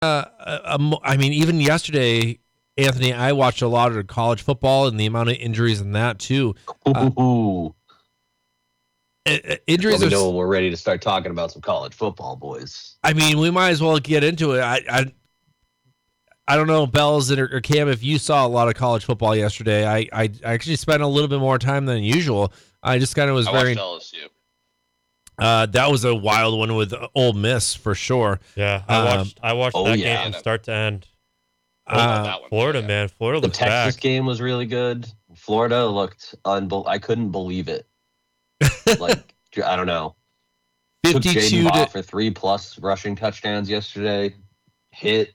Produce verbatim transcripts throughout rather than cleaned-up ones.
Uh, um, I mean, even yesterday, Anthony, I watched a lot of college football and the amount of injuries in that too. Uh, Ooh. injuries Let me are. know when we're ready to start talking about some college football, boys. I mean, we might as well get into it. I, I, I don't know, Bells or, or Cam, if you saw a lot of college football yesterday. I, I, I actually spent a little bit more time than usual. I just kind of was I very. watched L S U. Uh, that was a wild one with Ole Miss for sure. Yeah, I watched. Um, I watched oh, that yeah. game from start to end. Uh, that one, Florida, yeah. man, Florida The looks Texas back. game was really good. Florida looked unbel- I couldn't believe it. Like I don't know. Took fifty-two Jaden Goff to for three plus rushing touchdowns yesterday. Hit.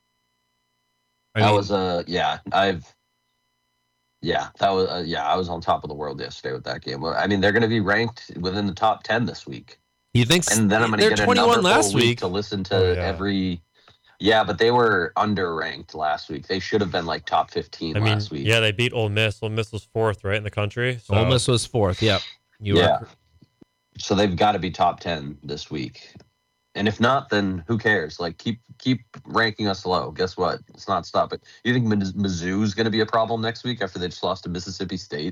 I that mean, was a uh, yeah. I've yeah. That was uh, yeah. I was on top of the world yesterday with that game. I mean, they're going to be ranked within the top ten this week. You think? And then I'm going to they're get twenty-one another last full week week to listen to Oh, yeah. every. Yeah, but they were underranked last week. They should have been like top fifteen I mean, last week. yeah, they beat Ole Miss. Ole Miss was fourth, right, in the country. So. Ole Miss was fourth. Yep. You yeah. Were. So they've got to be top ten this week. And if not, then who cares? Like keep keep ranking us low. Guess what? It's not stopping. You think Miz- Mizzou's going to be a problem next week after they just lost to Mississippi State?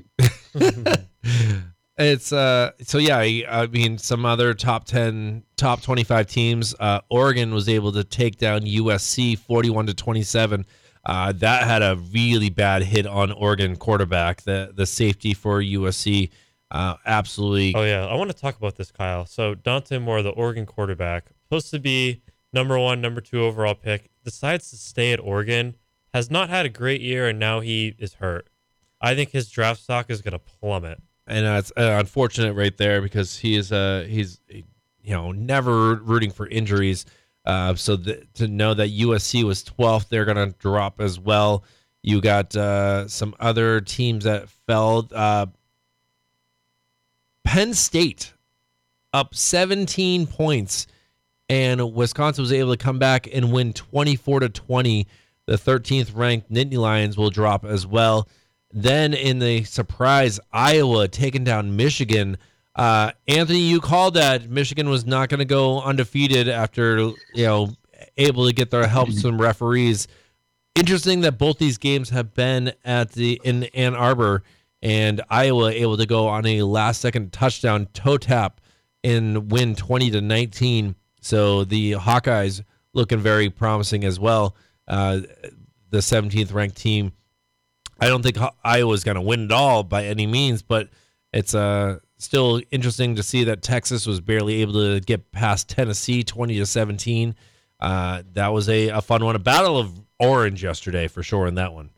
It's uh so yeah, I, I mean some other top ten, top twenty-five teams. Uh, Oregon was able to take down U S C forty-one to twenty-seven. Uh, that had a really bad hit on Oregon quarterback. The the safety for U S C, uh, absolutely. Oh yeah, I want to talk about this, Kyle. So Dante Moore, the Oregon quarterback, supposed to be number one, number two overall pick, decides to stay at Oregon. Has not had a great year, and now he is hurt. I think his draft stock is going to plummet. And uh, it's uh, unfortunate right there because he is uh he's you know never rooting for injuries. Uh, so th- to know that U S C was twelfth, they're gonna drop as well. You got uh, some other teams that fell. Uh, Penn State up seventeen points, and Wisconsin was able to come back and win twenty-four to twenty. The thirteenth ranked Nittany Lions will drop as well. Then in the surprise, Iowa taking down Michigan. Uh, Anthony, you called that Michigan was not going to go undefeated after you know able to get their help from referees. Interesting that both these games have been at the in Ann Arbor, and Iowa able to go on a last-second touchdown toe tap and win twenty to nineteen. So the Hawkeyes looking very promising as well. Uh, the seventeenth ranked team. I don't think Iowa's going to win it all by any means, but it's uh, still interesting to see that Texas was barely able to get past Tennessee twenty to seventeen. Uh, that was a, a fun one. A battle of orange yesterday for sure in that one.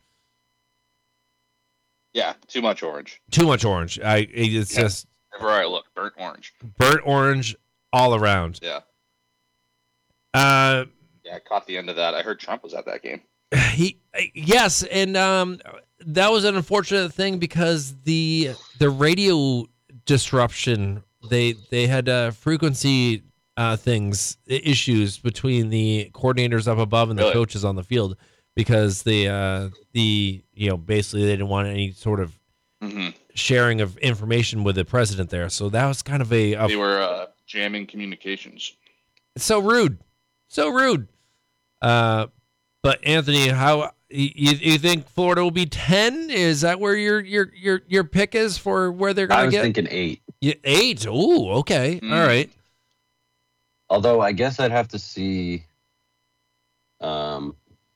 Yeah, too much orange. Too much orange. I It's Yeah. just Everywhere I look, burnt orange. burnt orange all around. Yeah. Uh, Yeah, I caught the end of that. I heard Trump was at that game. he yes, and um, that was an unfortunate thing because the the radio disruption they they had uh, frequency uh, things issues between the coordinators up above and the Really? coaches on the field because the uh, the you know basically they didn't want any sort of Mm-hmm. sharing of information with the president there. So that was kind of a, a They were uh, jamming communications. it's so rude, so rude. Uh, but Anthony, how you, you think Florida will be ten? Is that where your your your your pick is for where they're I gonna was get? thinking eight. Yeah, eight. Ooh, okay, Mm. all right. Although I guess I'd have to see um,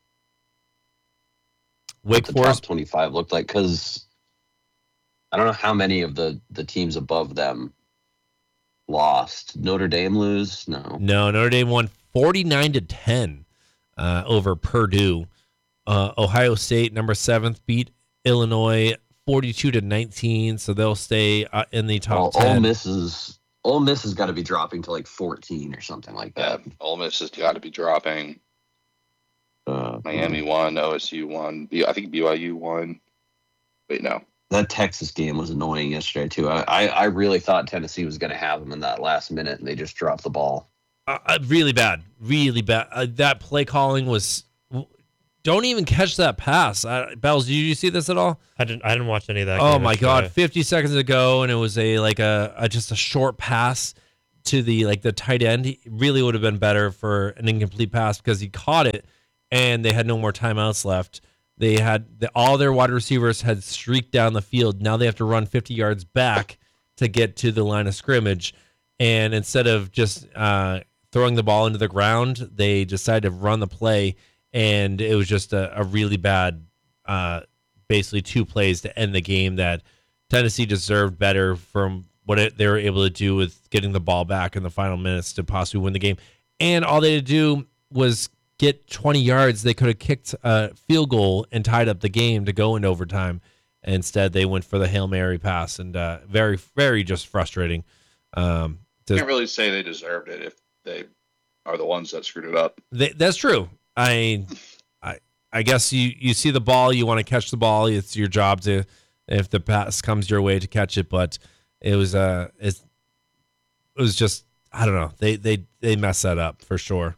Wake what the Forest. top twenty-five looked like because I don't know how many of the, the teams above them lost. Notre Dame lose? No. No, Notre Dame won forty-nine to ten uh, over Purdue. Uh, Ohio State, number seventh, beat Illinois forty-two to nineteen, so they'll stay uh, in the top Well, ten. Ole Miss is Ole Miss has got to be dropping to like fourteen or something like Yeah, that. Ole Miss has got to be dropping. Uh, Miami won, O S U won. B- I think B Y U won. Wait, no. That Texas game was annoying yesterday too. I I, I really thought Tennessee was going to have them in that last minute, and they just dropped the ball. Uh, uh, really bad, really bad. Uh, that play calling was. Don't even catch that pass. Uh, Bells, did you see this at all? I didn't. I didn't watch any of that. Oh game my yesterday. God! Fifty seconds ago, and it was a like a, a just a short pass. to the like the tight end, he really would have been better for an incomplete pass because he caught it and they had no more timeouts left. They had the, all their wide receivers had streaked down the field. Now they have to run fifty yards back to get to the line of scrimmage. And instead of just uh, throwing the ball into the ground, they decided to run the play. And it was just a, a really bad, uh, basically two plays to end the game that Tennessee deserved better from what it, they were able to do with getting the ball back in the final minutes to possibly win the game. And all they had to do was get twenty yards. They could have kicked a field goal and tied up the game to go into overtime. Instead, they went for the Hail Mary pass, and uh, very, very just frustrating. Um, to, Can't really say they deserved it if they are the ones that screwed it up. they, that's true. I, I, I guess you, you see the ball, you want to catch the ball. It's your job to, if the pass comes your way, to catch it. But it was uh, it, it was just I don't know. They they they messed that up for sure.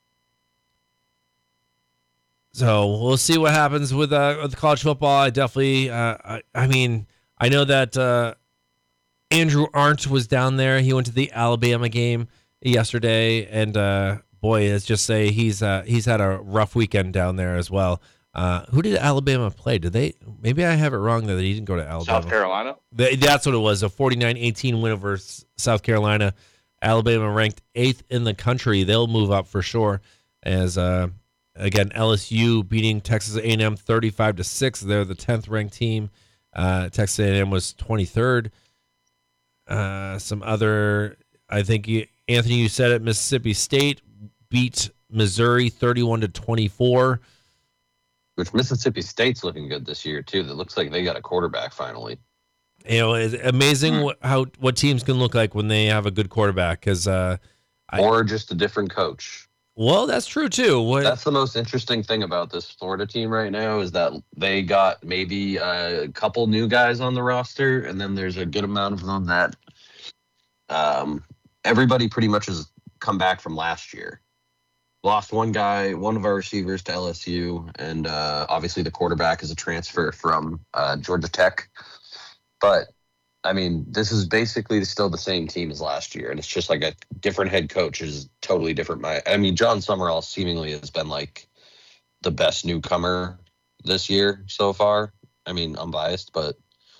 So we'll see what happens with uh with college football. I definitely, uh, I, I mean, I know that uh, Andrew Arndt was down there. He went to the Alabama game yesterday, and uh, boy, let's just say he's uh, he's had a rough weekend down there as well. Uh, who did Alabama play? Did they? Maybe I have it wrong that he didn't go to Alabama. South Carolina. They, that's what it was. A forty-nine eighteen win over South Carolina. Alabama ranked eighth in the country. They'll move up for sure. As uh, again, L S U beating Texas A and M thirty-five to six. They're the tenth ranked team. Uh, Texas A and M was twenty-third. Uh, some other, I think you, Anthony, you said it. Mississippi State beat Missouri thirty-one to twenty-four. Which Mississippi State's looking good this year too. That looks like they got a quarterback finally. You know, it's amazing what, how what teams can look like when they have a good quarterback. Because uh, I- Or just a different coach. well, that's true too. What, That's the most interesting thing about this Florida team right now is that they got maybe a couple new guys on the roster, and then there's a good amount of them that um, everybody pretty much has come back from last year. Lost one guy, one of our receivers to L S U, and uh, obviously the quarterback is a transfer from uh, Georgia Tech. But, I mean, this is basically still the same team as last year, and it's just like a different head coach is totally different. My, I mean, John Summerall seemingly has been like the best newcomer this year so far. I mean, I'm biased, but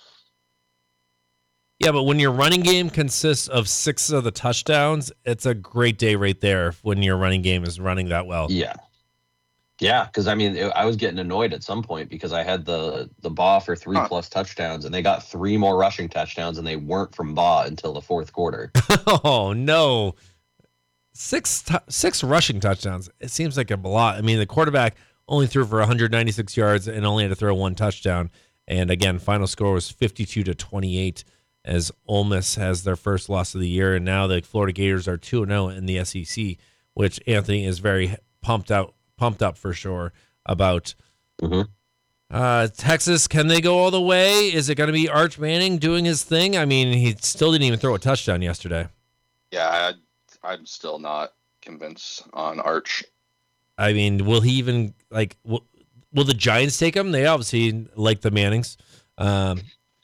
yeah, but when your running game consists of six of the touchdowns, it's a great day right there when your running game is running that well. yeah. Yeah, because I mean, it, I was getting annoyed at some point because I had the the Baugh for three Huh. plus touchdowns, and they got three more rushing touchdowns, and they weren't from Baugh until the fourth quarter. Oh no, six t- six rushing touchdowns. It seems like a lot. I mean, the quarterback only threw for one hundred ninety-six yards and only had to throw one touchdown. And again, final score was fifty-two to twenty-eight. As Ole Miss has their first loss of the year, and now the Florida Gators are two and oh in the S E C, which Anthony is very pumped out, pumped up for sure about. Mm-hmm. Uh, Texas, can they go all the way? Is it going to be Arch Manning doing his thing? I mean, he still didn't even throw a touchdown yesterday. Yeah, I, I'm still not convinced on Arch. I mean, will he even, like, will, will the Giants take him? They obviously like the Mannings. Um,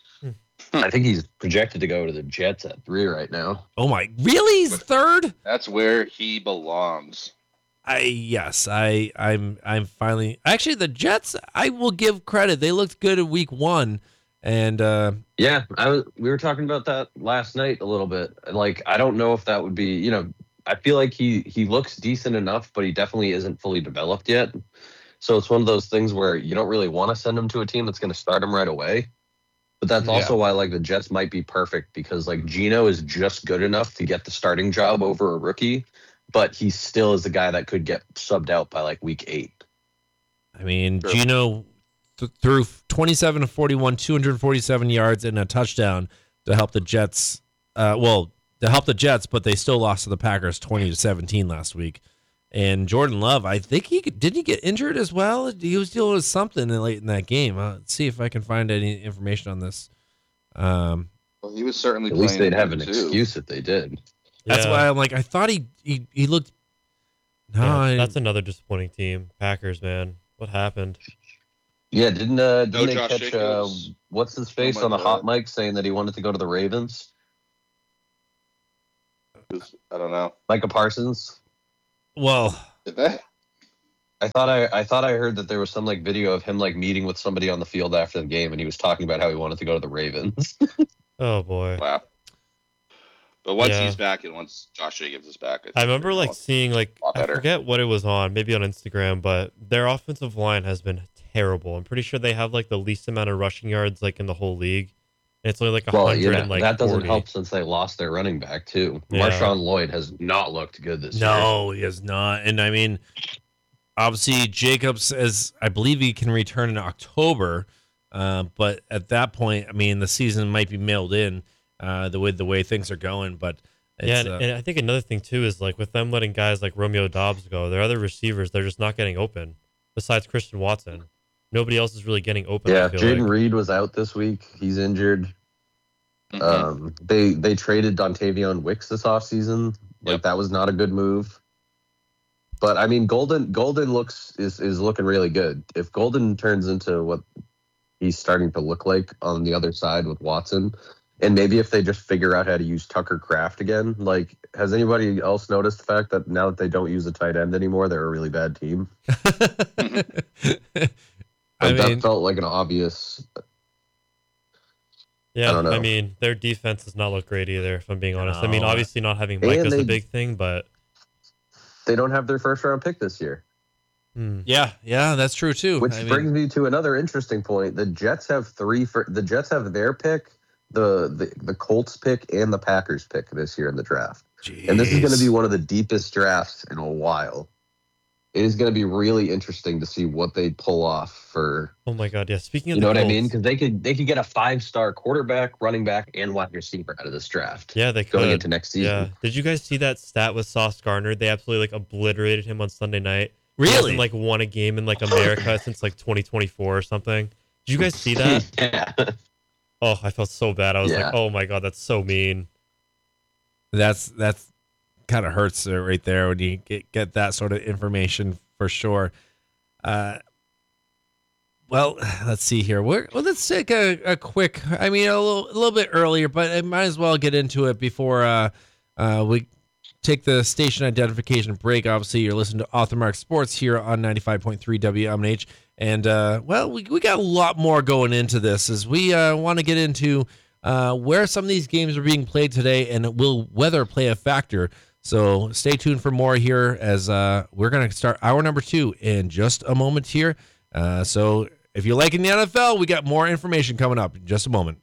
I think he's projected to go to the Jets at three right now. oh my, really? He's third? That's where he belongs. I yes, I I'm I'm finally actually the Jets. I will give credit; they looked good at week one, and uh, Yeah, I was. We were talking about that last night a little bit. Like, I don't know if that would be. You know, I feel like he he looks decent enough, but he definitely isn't fully developed yet. So it's one of those things where you don't really want to send him to a team that's going to start him right away. But that's Yeah. also why like the Jets might be perfect because like Geno is just good enough to get the starting job over a rookie, but he still is the guy that could get subbed out by like week eight. I mean, Sure. Geno th- threw twenty-seven to forty-one, two hundred forty-seven yards and a touchdown to help the Jets. Uh, well, to help the Jets, but they still lost to the Packers twenty to seventeen last week. And Jordan Love, I think he could, didn't he get injured as well? He was dealing with something late in that game. Uh, let's see if I can find any information on this. Um, Well, he was certainly At least playing they'd have an too. excuse if they did. That's Yeah. why I'm like, I thought he he, he looked. No, Yeah, I- that's another disappointing team. Packers, man. What happened? Yeah, didn't uh, didn't No they Josh catch uh, Jacobs. what's his face Oh my on the hot God. mic saying that he wanted to go to the Ravens? 'Cause I don't know. Micah Parsons. Well, Did they? I thought I, I thought I heard that there was some like video of him like meeting with somebody on the field after the game, and he was talking about how he wanted to go to the Ravens. Oh boy. Wow. But once Yeah. he's back and once Josh Jacobs is back, I remember like seeing like a lot I better. forget what it was on, maybe on Instagram, but their offensive line has been terrible. I'm pretty sure they have like the least amount of rushing yards like in the whole league. And it's only like a Well, hundred yeah, and like that doesn't forty. help since they lost their running back too. Yeah. Marshawn Lloyd has not looked good this year. no, he is not. And I mean, obviously Jacobs, as I believe he can return in October, uh, but at that point, I mean, the season might be mailed in uh, the way the way things are going. But it's, Yeah, and, uh, and I think another thing too is like with them letting guys like Romeo Dobbs go, their other receivers they're just not getting open. Besides Christian Watson, nobody else is really getting open. Yeah, I feel Jaden like. Reed was out this week. He's injured. Mhm. Um, they they traded Dontavion Wicks this offseason. Like Yep. that was not a good move. But I mean, Golden Golden looks is is looking really good. If Golden turns into what he's starting to look like on the other side with Watson, and maybe if they just figure out how to use Tucker Kraft again, like has anybody else noticed the fact that now that they don't use a tight end anymore, they're a really bad team? I Like, mean, that felt like an obvious. Yeah, I don't know. mean their defense does not look great either. If I'm being honest, I mean No. obviously not having Mike And is the they- big thing, but They don't have their first round pick this year. hmm. yeah, yeah, that's true too. Which I mean, brings me to another interesting point. The Jets have three for the Jets have their pick, the the, the Colts pick, and the Packers pick this year in the draft. And this is going to be jeez. one of the deepest drafts in a while. It is going to be really interesting to see what they pull off for. Oh my god, yeah. Speaking of You the know what I Colts, mean? Because they could they could get a five star quarterback, running back, and wide receiver out of this draft yeah, they going could. into next season. Yeah. Did you guys see that stat with Sauce Gardner? They absolutely like obliterated him on Sunday night. He Really? hasn't like won a game in like America since like twenty twenty-four or something. Did you guys see that? yeah. Oh, I felt so bad. I was Yeah. like, oh my god, that's so mean. That's that's kind of hurts uh, right there when you get get that sort of information for sure. Uh, well, let's see here. We're, well, let's take a, a quick. I mean, a little a little bit earlier, but I might as well get into it before uh, uh, we take the station identification break. Obviously, you're listening to Author Mark Sports here on ninety-five point three W M N H. And, uh, well, we, we got a lot more going into this as we uh, want to get into uh, where some of these games are being played today and will weather play a factor. So stay tuned for more here as uh, we're going to start hour number two in just a moment here. Uh, so if you're liking the N F L, we got more information coming up in just a moment.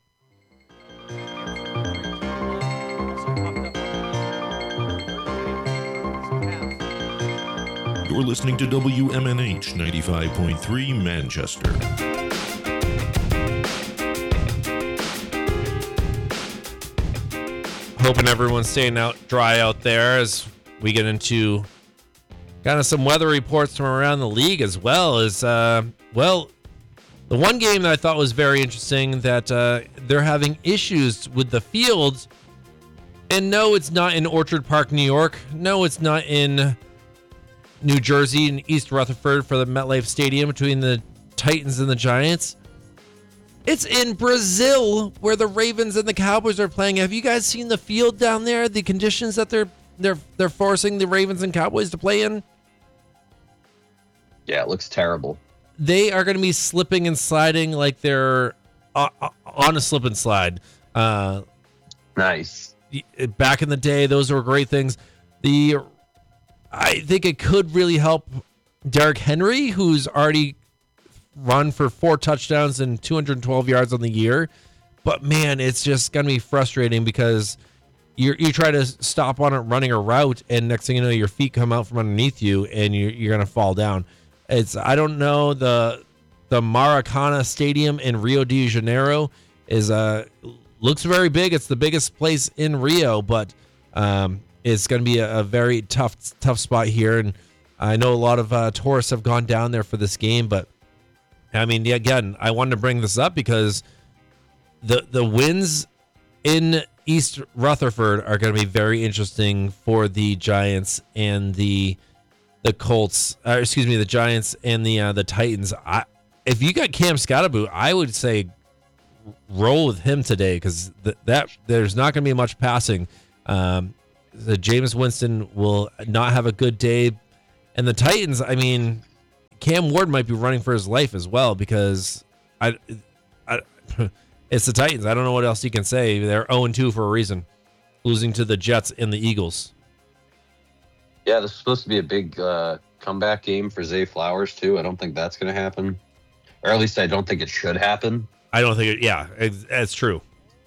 You're listening to W M N H ninety-five point three Manchester. Hoping everyone's staying out dry out there as we get into kind of some weather reports from around the league as well as, uh, well, the one game that I thought was very interesting that uh, they're having issues with the fields. And no, it's not in Orchard Park, New York. No, it's not in New Jersey in East Rutherford for the MetLife Stadium between the Titans and the Giants. It's in Brazil where the Ravens and the Cowboys are playing. Have you guys seen the field down there? The conditions that they're they're they're forcing the Ravens and Cowboys to play in? Yeah, it looks terrible. They are going to be slipping and sliding like they're uh, uh, on a slip and slide. Uh, Nice. back in the day, those were great things. The I think it could really help Derrick Henry, who's already run for four touchdowns and two hundred twelve yards on the year. But man, it's just gonna be frustrating because you you try to stop on it running a route, and next thing you know, your feet come out from underneath you, and you're you're gonna fall down. It's I don't know the the Maracana Stadium in Rio de Janeiro is uh looks very big. It's the biggest place in Rio, but um, it's going to be a, a very tough tough spot here. And I know a lot of uh, tourists have gone down there for this game, but I mean, yeah, again, I wanted to bring this up because the the wins in East Rutherford are going to be very interesting for the Giants and the the Colts. Uh, excuse me, the Giants and the uh, the Titans. I, if you got Cam Scottaboo, I would say roll with him today because th- that there's not going to be much passing. Um, the Jameis Winston will not have a good day. And the Titans, I mean, Cam Ward might be running for his life as well because I, I, it's the Titans. I don't know what else you can say. They're oh and two for a reason, losing to the Jets and the Eagles. Yeah, this is supposed to be a big uh, comeback game for Zay Flowers, too. I don't think that's going to happen. Or at least I don't think it should happen. I don't think it, yeah, it's, it's true.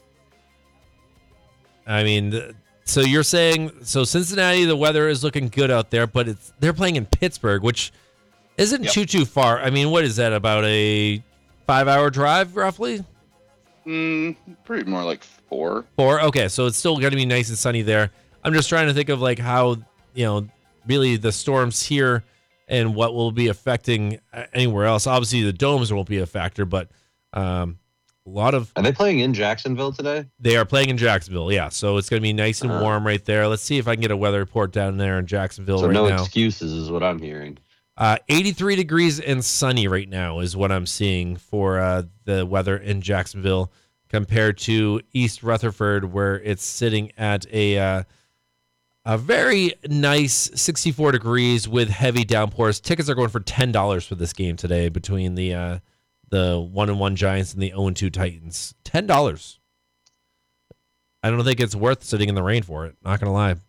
I mean, so you're saying, so Cincinnati, the weather is looking good out there, but it's they're playing in Pittsburgh, which isn't Yep. too, too far. I mean, what is that, about a five-hour drive, roughly? Mm, pretty more like four. Four? Okay, so it's still going to be nice and sunny there. I'm just trying to think of, like, how, you know, really the storms here and what will be affecting anywhere else. Obviously, the domes won't be a factor, but um, a lot of... Are they playing in Jacksonville today? They are playing in Jacksonville, yeah. So it's going to be nice and Uh, warm right there. Let's see if I can get a weather report down there in Jacksonville So right no now. excuses is what I'm hearing. Uh, eighty-three degrees and sunny right now is what I'm seeing for uh, the weather in Jacksonville compared to East Rutherford, where it's sitting at a uh, a very nice sixty-four degrees with heavy downpours. Tickets are going for ten dollars for this game today between the uh, the one and one Giants and the oh and two Titans. ten dollars. I don't think it's worth sitting in the rain for it. Not gonna lie.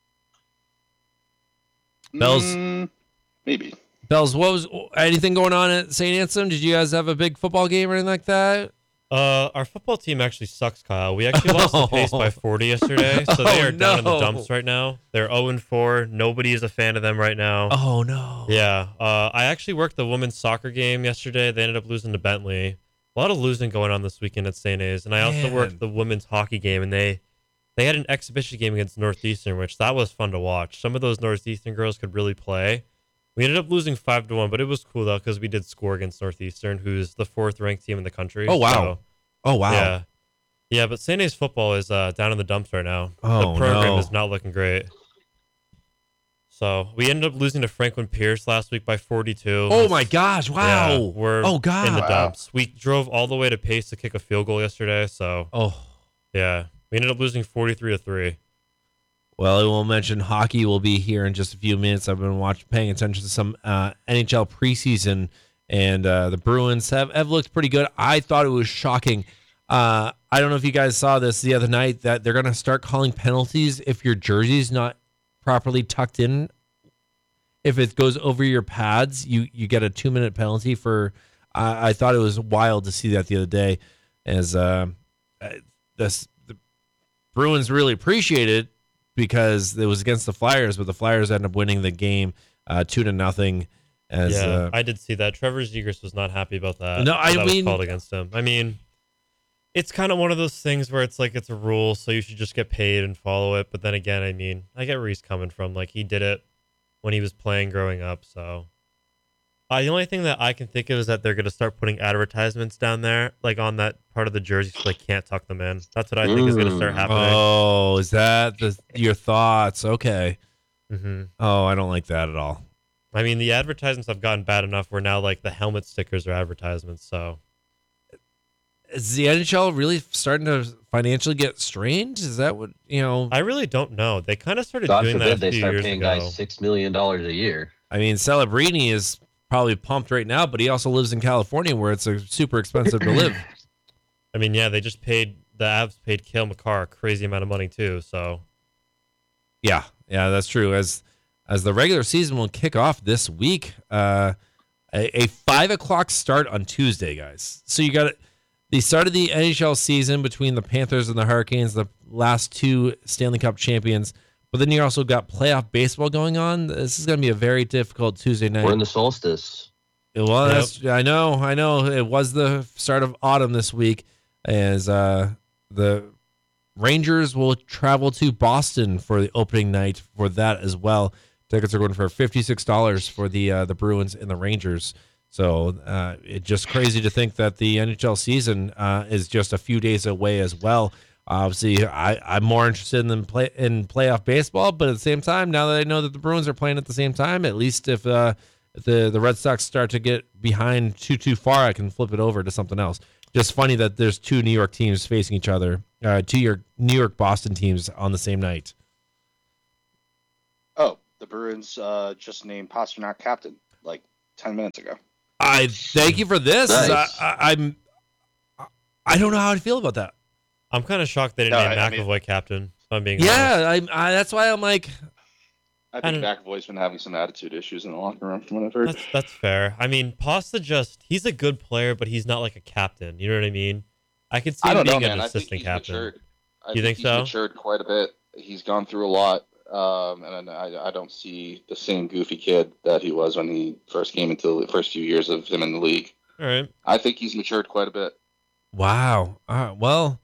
Bells. Mm, maybe. Bells, what was anything going on at Saint Anselm? Did you guys have a big football game or anything like that? Uh, our football team actually sucks, Kyle. We actually lost the pace by forty yesterday, so they Oh, are down in the no. dumps right now. They're oh and four. Nobody is a fan of them right now. Oh no. Yeah. Uh, I actually worked the women's soccer game yesterday. They ended up losing to Bentley. A lot of losing going on this weekend at Saint A's, and I also Man. worked the women's hockey game, and they they had an exhibition game against Northeastern, which that was fun to watch. Some of those Northeastern girls could really play. We ended up losing five to one, but it was cool though because we did score against Northeastern, who's the fourth ranked team in the country. Oh, wow. So, Oh wow. yeah, yeah. But Saint A's football is uh, down in the dumps right now. Oh, the program no. is not looking great. So we ended up losing to Franklin Pierce last week by forty-two. Oh my gosh! Wow. Yeah, we're oh god. in the Wow. dumps. We drove all the way to Pace to kick a field goal yesterday. So Oh. yeah, we ended up losing forty-three to three. Well, I will mention hockey will be here in just a few minutes. I've been watching, paying attention to some uh, N H L preseason, and uh, the Bruins have, have looked pretty good. I thought it was shocking. Uh, I don't know if you guys saw this the other night that they're going to start calling penalties if your jersey's not properly tucked in. If it goes over your pads, you, you get a two minute penalty for. I I thought it was wild to see that the other day, as uh, this the Bruins really appreciate it because it was against the Flyers, but the Flyers ended up winning the game uh, two to nothing. As yeah, uh, I did see that. Trevor Zegras was not happy about that. No, I that was mean- called against him. I mean, it's kind of one of those things where it's like it's a rule, so you should just get paid and follow it. But then again, I mean, I get where he's coming from. Like he did it when he was playing growing up. So uh, the only thing that I can think of is that they're going to start putting advertisements down there, like on that part of the jersey, so they can't tuck them in. That's what I think is going to start Mm. happening. oh, is that the your thoughts? Okay. hmm Oh, I don't like that at all. I mean, the advertisements have gotten bad enough where now like the helmet stickers are advertisements. So Is the N H L really starting to financially get strained? Is that what you know? I really don't know. They kind of started God doing that a forbid they few start years paying ago. guys six million dollars a year. I mean, Celebrini is probably pumped right now, but he also lives in California where it's a super expensive to live. I mean, yeah, they just paid the Avs paid Cale Makar a crazy amount of money too. So Yeah, yeah, that's true. As as the regular season will kick off this week, uh, a, a five o'clock start on Tuesday, guys. So you got the start of the N H L season between the Panthers and the Hurricanes, the last two Stanley Cup champions. But then you also got playoff baseball going on. This is going to be a very difficult Tuesday night. We're in the solstice. Well, Yep. that's, I know, I know. It was the start of autumn this week, as uh, the Rangers will travel to Boston for the opening night for that as well. Tickets are going for fifty-six dollars for the uh, the Bruins and the Rangers. So uh, it's just crazy to think that the N H L season uh, is just a few days away as well. Obviously, I, I'm more interested in play in playoff baseball, but at the same time, now that I know that the Bruins are playing at the same time, at least if uh, if the the Red Sox start to get behind too too far, I can flip it over to something else. Just funny that there's two New York teams facing each other, uh, two your New York Boston teams on the same night. the Bruins uh, just named Pasternak captain like ten minutes ago. I thank you for this. Nice. I, I, I'm. I don't know how to feel about that. I'm kind of shocked they didn't No, name I- I mean- McAvoy captain. If I'm being honest. Yeah, I, I. That's why I'm like. I I think don't- McAvoy's been having some attitude issues in the locker room from what I've heard. That's that's fair. I mean, Pasta just he's a good player, but he's not like a captain. You know what I mean? I could see I him don't know, being man. an I think assistant he's captain. matured. I You think he's so? matured quite a bit. He's gone through a lot, um, and I, I don't see the same goofy kid that he was when he first came into the first few years of him in the league. All right. I think he's matured quite a bit. Wow. Uh, well,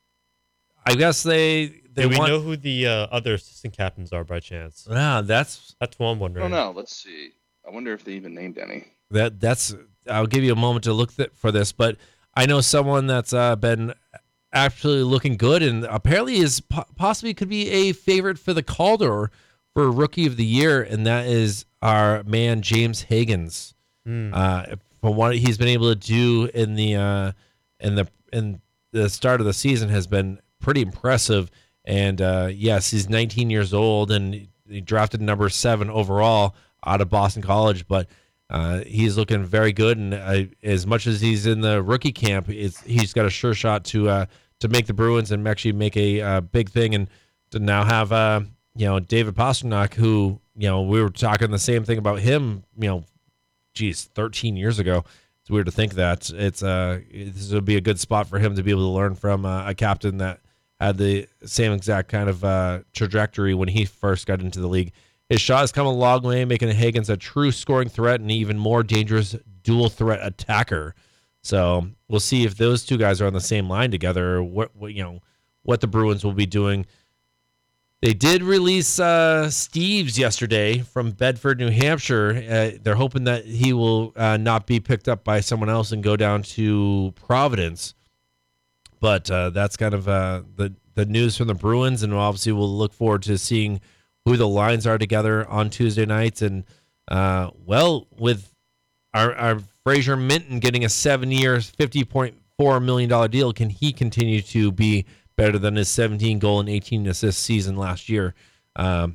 I guess they they Do we want. know who the uh, other assistant captains are by chance? Yeah, that's That's what I'm I wondering. don't know. Let's see. I wonder if they even named any. that. That's. I'll give you a moment to look th- for this, but I know someone that's uh, been actually looking good, and apparently is po- possibly could be a favorite for the Calder for Rookie of the Year, and that is our man James Higgins. Hmm. Uh, from what he's been able to do in the uh, in the in the start of the season has been pretty impressive. And uh, yes, he's nineteen years old, and he drafted number seven overall out of Boston College. But uh, he's looking very good, and uh, as much as he's in the rookie camp, it's, he's got a sure shot to uh, to make the Bruins and actually make a uh, big thing. And to now have uh, you know David Pasternak, who you know we were talking the same thing about him, you know. Geez, thirteen years ago. It's weird to think that. It's uh, this would be a good spot for him to be able to learn from uh, a captain that had the same exact kind of uh, trajectory when he first got into the league. His shot has come a long way, making Higgins a true scoring threat and even more dangerous dual threat attacker. So we'll see if those two guys are on the same line together, or what, what you know, what the Bruins will be doing. They did release uh, Steves yesterday from Bedford, New Hampshire. Uh, they're hoping that he will uh, not be picked up by someone else and go down to Providence. But uh, that's kind of uh, the the news from the Bruins, and obviously we'll look forward to seeing who the lines are together on Tuesday nights. And uh, well, with our, our Fraser Minton getting a seven-year, fifty point four million dollars deal, can he continue to be better than his seventeen goal and eighteen assist season last year? Um,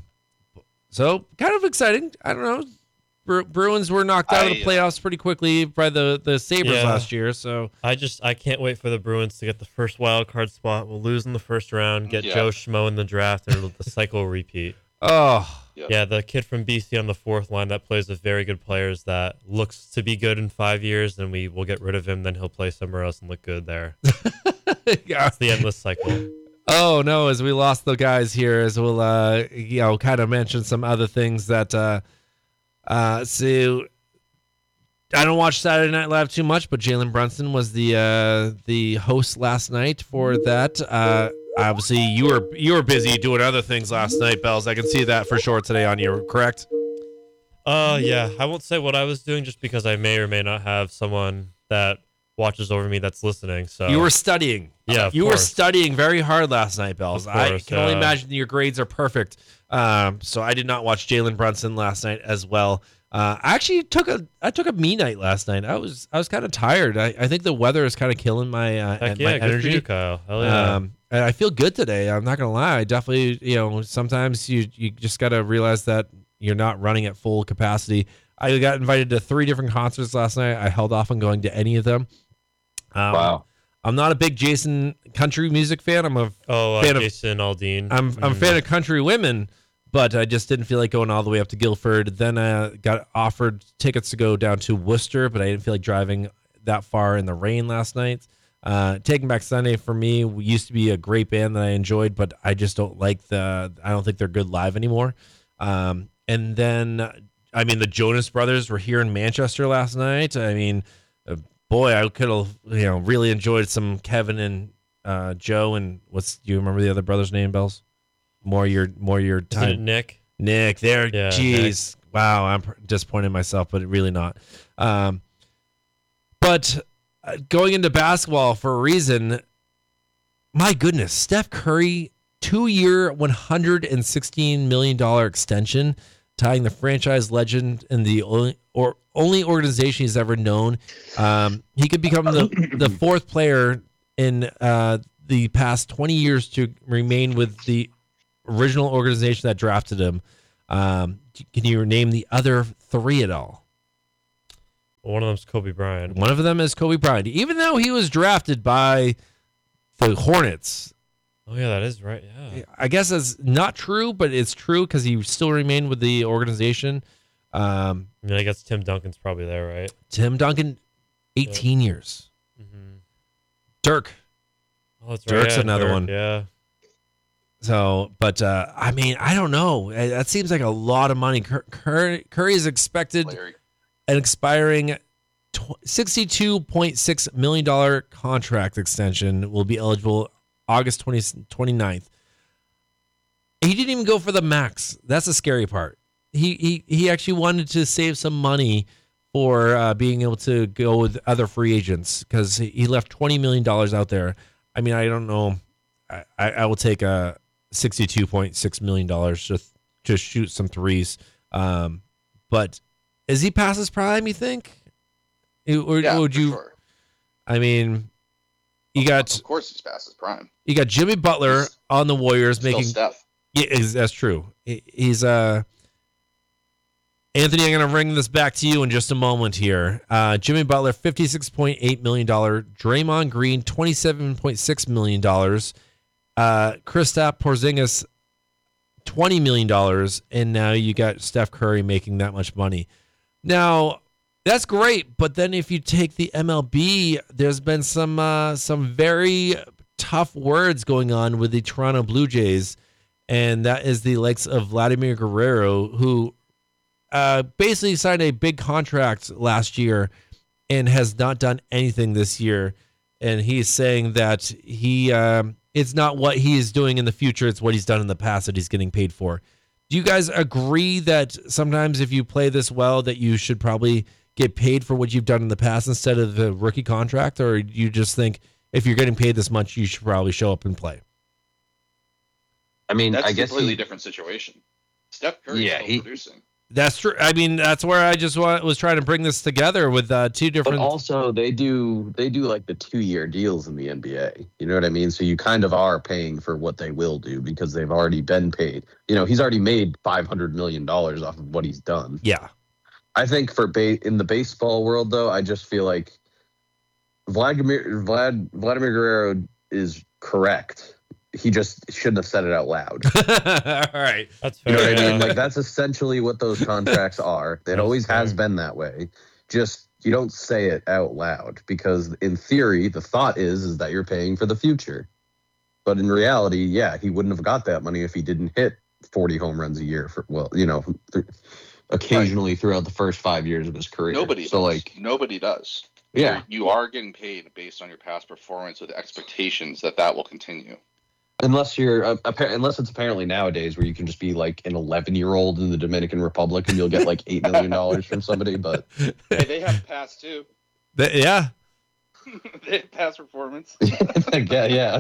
so kind of exciting. I don't know. Bru- Bruins were knocked out of the I, uh, playoffs pretty quickly by the, the Sabres Yeah. last year. So I just I can't wait for the Bruins to get the first wild card spot. We'll lose in the first round, get Yeah. Joe Schmo in the draft, and the cycle will repeat. oh Yeah. Yeah, the kid from B C on the fourth line that plays with very good players that looks to be good in five years, then we will get rid of him. Then he'll play somewhere else and look good there. yeah. It's the endless cycle. Oh no, as we lost the guys here, as we'll uh you know kind of mention some other things that uh uh so I don't watch Saturday Night Live too much, but Jalen Brunson was the uh the host last night for that. Uh obviously you were you were busy doing other things last night, Bells. I can see that for sure today on you, correct? Uh, yeah, I won't say what I was doing just because I may or may not have someone that watches over me that's listening. So You were studying. Yeah, of you were course. studying very hard last night, Bells. Of I course, can only uh, imagine your grades are perfect. Um, so I did not watch Jalen Brunson last night as well. Uh, I actually took a I took a me night last night. I was I was kind of tired. I, I think the weather is kind of killing my uh, heck my yeah, good for energy. you, Kyle. Hell yeah. Um, and I feel good today. I'm not gonna lie. I definitely, you know, sometimes you you just gotta realize that you're not running at full capacity. I got invited to three different concerts last night. I held off on going to any of them. Um, Wow. I'm not a big Jason country music fan. I'm a oh, uh, fan of- Jason Aldean. I'm I'm a Mm. fan of country women, but I just didn't feel like going all the way up to Guilford. Then I got offered tickets to go down to Worcester, but I didn't feel like driving that far in the rain last night. Uh, Taking Back Sunday for me used to be a great band that I enjoyed, but I just don't like the. I don't think they're good live anymore. Um, and then, I mean, the Jonas Brothers were here in Manchester last night. I mean, uh, boy, I could have you know really enjoyed some Kevin and uh, Joe and what's do you remember the other brother's name, Bells? More your more your Isn't it time. Nick? Nick, there. Yeah, Jeez, wow, I'm pr- disappointed in myself, but really not. Um, but uh, going into basketball for a reason, my goodness, Steph Curry, two-year, one hundred sixteen million dollars extension, tying the franchise legend in the only, or only organization he's ever known. Um, he could become the, the fourth player in uh, the past twenty years to remain with the original organization that drafted him. Um, can you name the other three at all? One of them's Kobe Bryant. One of them is Kobe Bryant. Even though he was drafted by the Hornets. Oh, yeah, that is right. Yeah. I guess that's not true, but it's true because he still remained with the organization. Um, I mean, I guess Tim Duncan's probably there, right? Tim Duncan, eighteen yeah. years. Mm-hmm. Dirk. Oh, that's Dirk's right. Yeah, another Dirk, one. Yeah. So, but uh, I mean, I don't know. That seems like a lot of money. Cur- Cur- Curry is expected Larry. an expiring sixty-two point six million dollars contract extension will be eligible August twentieth, twenty-ninth. He didn't even go for the max. That's the scary part. He he he actually wanted to save some money for uh, being able to go with other free agents because he left twenty million dollars out there. I mean, I don't know. I, I will take a sixty-two point six million dollars just to shoot some threes. Um, but is he past his prime, you think? Or Yeah, would for you? sure. I mean, you got Of course, he's past his prime. you got Jimmy Butler He's on the Warriors Still making. Steph. Yeah, is- that's true. He- He's uh. Anthony, I'm going to bring this back to you in just a moment here. Uh, Jimmy Butler, fifty-six point eight million dollars. Draymond Green, twenty-seven point six million dollars. Uh, Kristaps Porzingis, twenty million dollars. And now you got Steph Curry making that much money. Now, that's great. But then if you take the M L B, there's been some uh, some very tough words going on with the Toronto Blue Jays. And that is the likes of Vladimir Guerrero, who Uh, basically signed a big contract last year and has not done anything this year. And he's saying that he um, it's not what he is doing in the future, it's what he's done in the past that he's getting paid for. Do you guys agree that sometimes if you play this well that you should probably get paid for what you've done in the past instead of the rookie contract? Or you just think if you're getting paid this much, you should probably show up and play? I mean, That's I a guess completely he, different situation. Steph Curry Yeah, still he- producing. That's true. I mean, that's where I just wa- was trying to bring this together with uh, two but different. also they do they do like the two year deals in the N B A. You know what I mean? So you kind of are paying for what they will do because they've already been paid. You know, he's already made five hundred million dollars off of what he's done. Yeah. I think for ba- in the baseball world, though, I just feel like Vladimir Vlad Vladimir Guerrero is correct. He just shouldn't have said it out loud. All right. That's You fair. know what I yeah. mean? Like that's essentially what those contracts are. It That's always has fair. been that way. Just you don't say it out loud because in theory, the thought is is that you're paying for the future. But in reality, yeah, he wouldn't have got that money if he didn't hit forty home runs a year for well, you know, th- occasionally throughout the first five years of his career. Nobody So does. like, Nobody does. yeah. You're- you are getting paid based on your past performance with expectations that that will continue. Unless you're, uh, appa- unless it's apparently nowadays where you can just be like an eleven year old in the Dominican Republic and you'll get like eight million dollars from somebody. But Hey, they have past too. Th- yeah. They have past performance. yeah, yeah.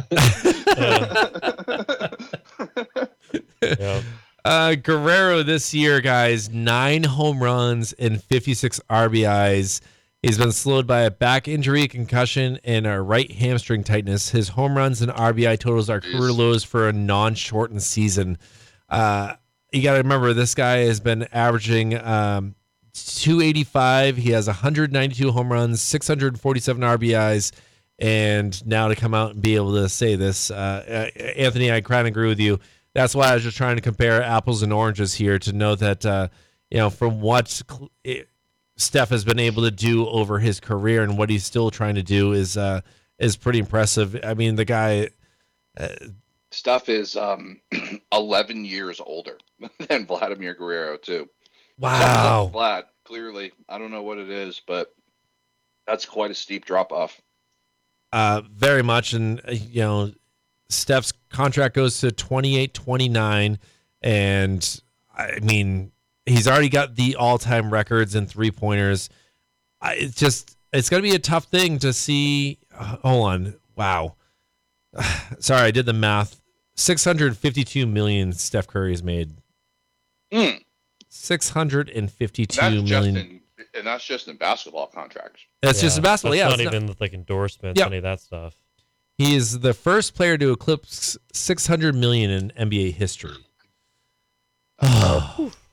Yeah. Uh, Guerrero this year, guys, nine home runs and fifty-six R B Is. He's been slowed by a back injury, concussion, and a right hamstring tightness. His home runs and R B I totals are career Jeez. lows for a non-shortened season. Uh, you got to remember, this guy has been averaging um, two eighty-five. He has one hundred ninety-two home runs, six hundred forty-seven R B Is. And now to come out and be able to say this, uh, uh, Anthony, I kind of agree with you. That's why I was just trying to compare apples and oranges here to know that, uh, you know, from what cl- it, Steph has been able to do over his career and what he's still trying to do is uh, is pretty impressive. I mean, the guy. Uh, Steph is um, eleven years older than Vladimir Guerrero too. wow. Vlad, clearly, I don't know what it is, but that's quite a steep drop off. Uh, very much. And, uh, you know, Steph's contract goes to twenty-eight twenty-nine. And, I mean, he's already got the all-time records in three-pointers. I, it's just, it's going to be a tough thing to see. Uh, hold on. Wow. Sorry, I did the math. six hundred fifty-two million Steph Curry has made. Mm. six hundred fifty-two That's million. just in, and that's just in basketball contracts. That's just Yeah, a basketball. That's Yeah, not it's not- even like endorsements, Yeah. any of that stuff. he is the first player to eclipse six hundred million in N B A history. Oh,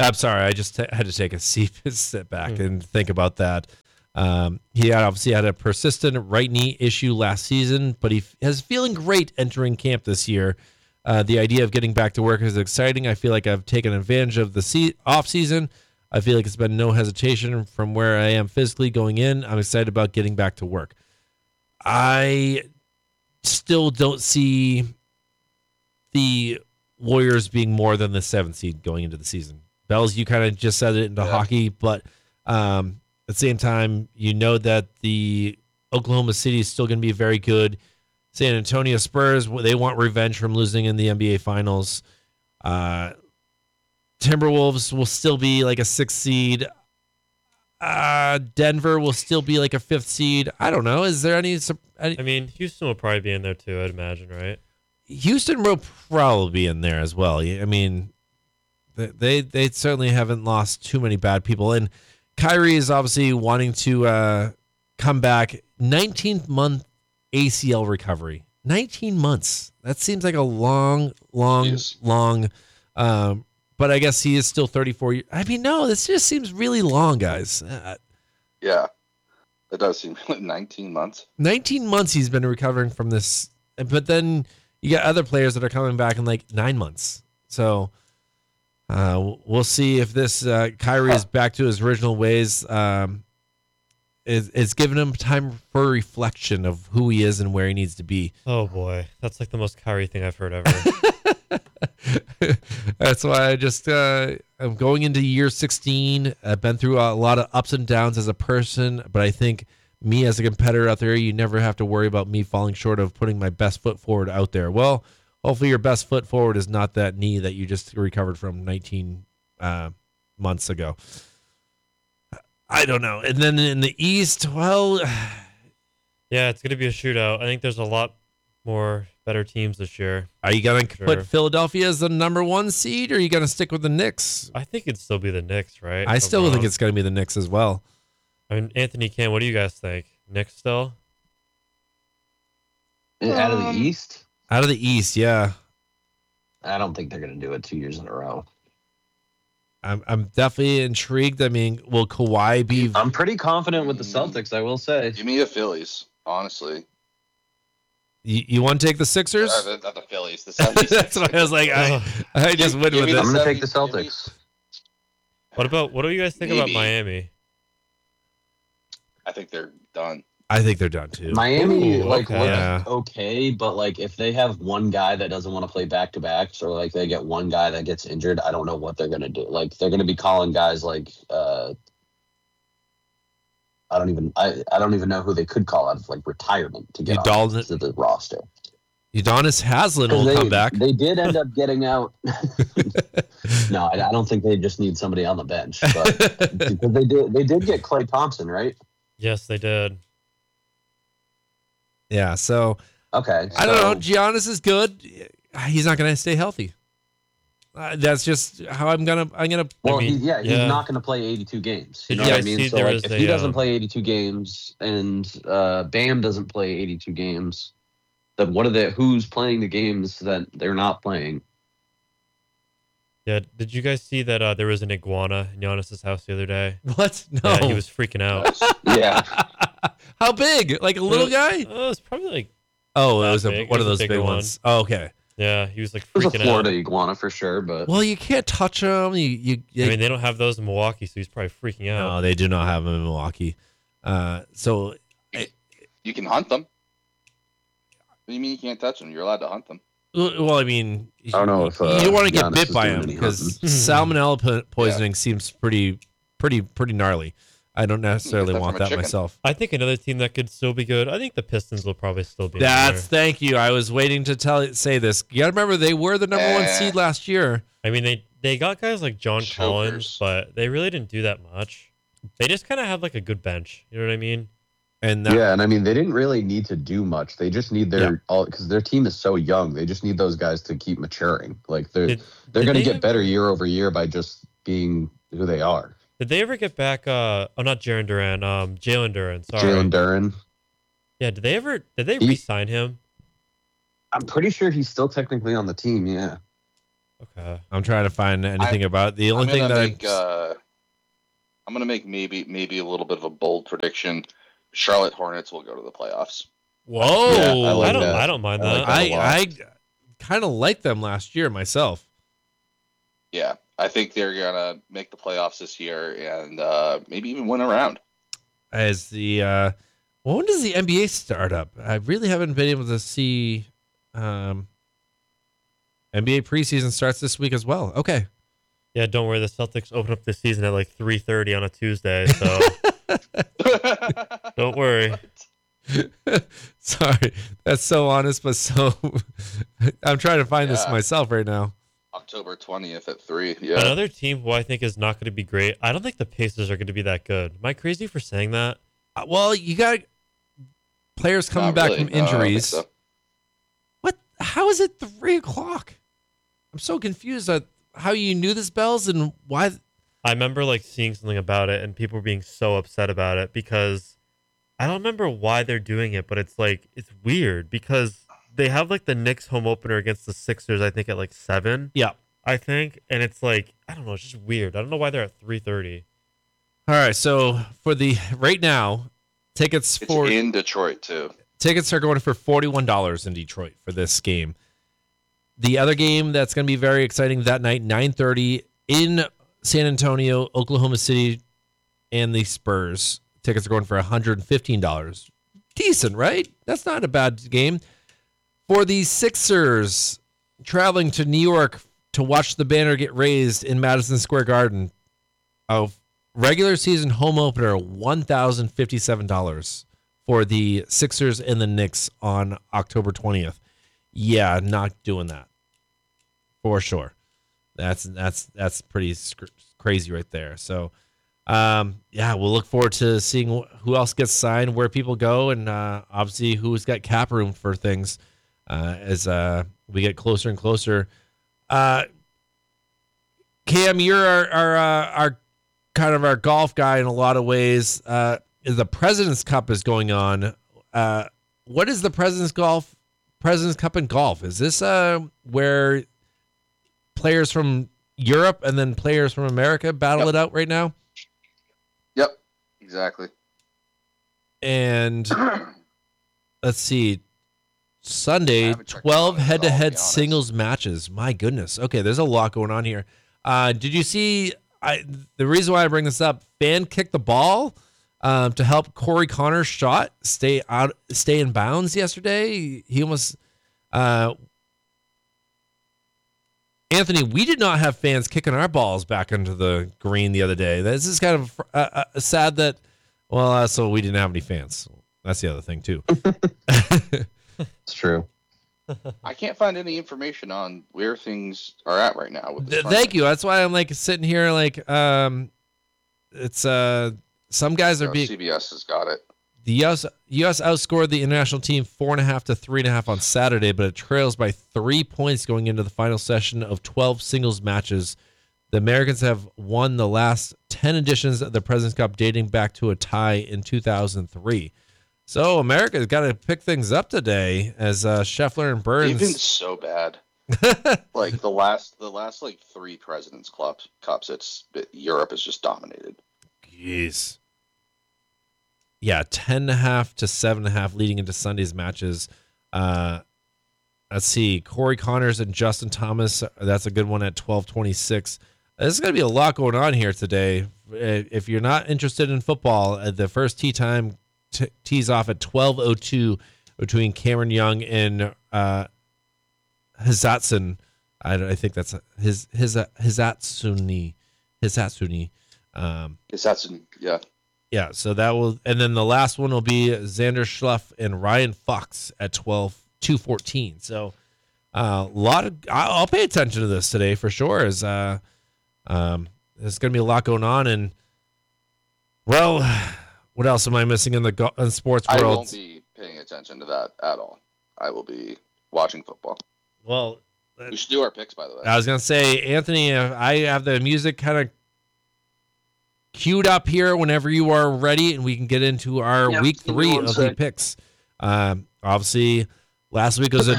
I'm sorry. I just t- had to take a seat, sit back, Hmm. and think about that. Um, he had obviously had a persistent right knee issue last season, but he f- is feeling great entering camp this year. Uh, the idea of getting back to work is exciting. I feel like I've taken advantage of the se- off season. I feel like it's been no hesitation from where I am physically going in. I'm excited about getting back to work. I still don't see the Warriors being more than the seventh seed going into the season. Bells, you kind of just said it into Yeah. hockey, but um, at the same time, you know that the Oklahoma City is still going to be very good. San Antonio Spurs, they want revenge from losing in the N B A Finals. Uh, Timberwolves will still be like a sixth seed. Uh, Denver will still be like a fifth seed. I don't know. Is there any? sup- any I mean, Houston will probably be in there too, I'd imagine, right? Houston will probably be in there as well. I mean, they they certainly haven't lost too many bad people, and Kyrie is obviously wanting to uh, come back. nineteenth month A C L recovery. nineteen months. That seems like a long, long, Yes. long. Um, but I guess he is still thirty-four. years. I mean, no, this just seems really long, guys. Uh, Yeah, that does seem like nineteen months. nineteen months he's been recovering from this, but then you got other players that are coming back in like nine months. So uh, we'll see if this uh, Kyrie is back to his original ways. Um, it's, it's given him time for reflection of who he is and where he needs to be. Oh boy, that's like the most Kyrie thing I've heard ever. That's why I just uh, I'm going into year sixteen. I've been through a lot of ups and downs as a person, but I think me as a competitor out there, you never have to worry about me falling short of putting my best foot forward out there. Well, hopefully your best foot forward is not that knee that you just recovered from nineteen uh, months ago. I don't know. And then in the East, well, Yeah, it's gonna be a shootout. I think there's a lot more better teams this year. are you going to Sure. put Philadelphia as the number one seed, or are you going to stick with the Knicks? I think it'd still be the Knicks, right? I If still I'm think wrong. it's going to be the Knicks as well. I mean, Anthony Cam, what do you guys think? Knicks still? Out of the Um, East, Out of the East, yeah. I don't think they're going to do it two years in a row. I'm I'm definitely intrigued. I mean, will Kawhi be? I'm pretty confident with the Celtics, I will say. Give me the Phillies, honestly. You, you want to take the Sixers? Uh, the, not the Phillies. The seventy-six. That's why I was like, I, I just went Give with me it. I'm going to take the seventy- Celtics. What about what do you guys think about Maybe. Miami? I think they're done. I think they're done too. Miami, Ooh, like, okay. looks Yeah. okay, but like, if they have one guy that doesn't want to play back to backs, or like they get one guy that gets injured, I don't know what they're gonna do. Like, they're gonna be calling guys like, uh, I don't even, I, I don't even know who they could call out of like retirement to get Udalton- on to the roster. Udonis Haslem will they, come back. They did end up getting out. No, I, I don't think they just need somebody on the bench, but because they did, they did get Klay Thompson, right? Yes, they did. Yeah. So Okay, I don't know. so- Giannis is good. He's not going to stay healthy. Uh, that's just how I'm gonna. I'm gonna. Well, mean, he, yeah, he's yeah. not going to play eighty-two games. You Did know you what I guys mean? see So there like, is if a, he doesn't um, play eighty-two games and uh, Bam doesn't play eighty-two games, then what are they? Who's playing the games that they're not playing? Yeah. Did you guys see that uh, there was an iguana in Giannis's house the other day? What? No. Yeah, he was freaking out. Yeah, How big? Like a little guy? Oh, it's probably like Oh, it That was a, big. one It of was those a big bigger ones. Oh, okay. yeah, he was like it was a freaking Florida out. iguana for sure, but Well, you can't touch them. You, you, you I mean, they don't have those in Milwaukee, so he's probably freaking out. no, they do not have them in Milwaukee. Uh, so You can hunt them. What do you mean you can't touch them? You're allowed to hunt them. well, I mean, I don't know if, uh, you don't want to get Giannis bit is by doing them any because hunting. salmonella po- poisoning seems pretty, pretty, pretty gnarly. I don't necessarily that want from a that chicken. myself. I think another team that could still be good. I think the Pistons will probably still be. in That's there. thank you. I was waiting to tell say this. You got to remember they were the number one Eh. seed last year. I mean, they they got guys like John Chokers. Collins, but they really didn't do that much. They just kind of have like a good bench. You know what I mean? And that, yeah, and I mean they didn't really need to do much. They just need their all because their team is so young. They just need those guys to keep maturing. Like they're Did, they're did going to they get better year over year by just being who they are. Did they ever get back? Uh, oh, not Jaren Duran. Um, Jalen Duran. Sorry. Jalen Duran. Yeah. Did they ever? Did they He- re-sign him? I'm pretty sure he's still technically on the team. Yeah. Okay. I'm trying to find anything I- about it. The only I'm thing gonna that make, I uh, I'm gonna make maybe maybe a little bit of a bold prediction. Charlotte Hornets will go to the playoffs. whoa, Yeah, I like I don't. that. I don't mind I like that. that. I a lot. I kind of liked them last year myself. Yeah, I think they're gonna make the playoffs this year and uh, maybe even win a round. As the uh, well, when does the N B A start up? I really haven't been able to see. Um, N B A preseason starts this week as well. Okay. Yeah, don't worry. The Celtics open up the season at like three thirty on a Tuesday, so don't worry. Sorry, that's so honest, but so I'm trying to find this Yeah. myself right now. October twentieth at three. Yeah. Another team who I think is not going to be great. I don't think the Pacers are going to be that good. Am I crazy for saying that? Uh, Well, you got players coming Not back really. from No, I don't think injuries. so. What? How is it three o'clock? I'm so confused at how you knew this, Bells, and why. I remember like seeing something about it and people being so upset about it because I don't remember why they're doing it, but it's like it's weird because they have like the Knicks home opener against the Sixers, I think at like seven. Yeah. I think, and it's like I don't know, it's just weird. I don't know why they're at three thirty. All right, so for the right now, tickets It's for in Detroit too. tickets are going for forty-one dollars in Detroit for this game. The other game that's going to be very exciting that night, nine thirty in San Antonio, Oklahoma City, and the Spurs. Tickets are going for one hundred fifteen dollars. Decent, right? That's not a bad game. For the Sixers, traveling to New York to watch the banner get raised in Madison Square Garden, a regular season home opener, one thousand fifty-seven dollars for the Sixers and the Knicks on October twentieth. Yeah, not doing that for sure. That's that's that's pretty sc- crazy right there. So, um, yeah, we'll look forward to seeing wh- who else gets signed, where people go, and uh, obviously who's got cap room for things uh, as uh, we get closer and closer. Uh, Cam, you're our our, uh, our kind of our golf guy in a lot of ways. Uh, the President's Cup is going on. Uh, what is the President's Golf? President's Cup in golf? Is this uh where players from Europe and then players from America battle Yep. it out right now? Yep. Exactly. And let's see, Sunday, I haven't checked twelve it out at all, head-to-head to be honest. singles matches. My goodness. Okay, there's a lot going on here. Uh, did you see? I the reason why I bring this up, Fan kicked the ball um, to help Corey Connor's shot stay out, stay in bounds yesterday. He almost. Uh, Anthony, we did not have fans kicking our balls back into the green the other day. This is kind of uh, uh, sad that. Well, uh, so we didn't have any fans. That's the other thing too. It's true. I can't find any information on where things are at right now. With this Th- thank you. That's why I'm like sitting here like um, it's uh some guys are tournament. being C B S has got it. the U S U S outscored the international team four and a half to three and a half on Saturday, but it trails by three points going into the final session of twelve singles matches. The Americans have won the last ten editions of the President's Cup, dating back to a tie in two thousand three. So America's got to pick things up today as uh, Scheffler and They've been Burns. so bad. Like the last, the last like three Presidents Cups, cups, it's it, Europe is just dominated. Jeez. Yeah, ten and a half to seven and a half leading into Sunday's matches. Uh, let's see, Corey Connors and Justin Thomas. That's a good one at twelve twenty-six. There's going to be a lot going on here today. If you're not interested in football, uh, the first tee time t- tees off at twelve oh two between Cameron Young and uh, Hizatsune. I, I think that's his his Hizatsune. Hizatsune. Um, Is that's yeah. yeah, so that will, and then the last one will be Xander Schluff and Ryan Fox at twelve two fourteen. So a uh, lot of, I- I'll pay attention to this today for sure. As uh, um, there's going to be a lot going on, and well, what else am I missing in the go- in sports I world? won't be paying attention to that at all. I will be watching football. Well, We should do our picks, by the way. I was gonna say, Anthony, uh, I have the music kind of queued up here whenever you are ready, and we can get into our Yep, week give me three one of the sec. picks. Um, obviously, last week was a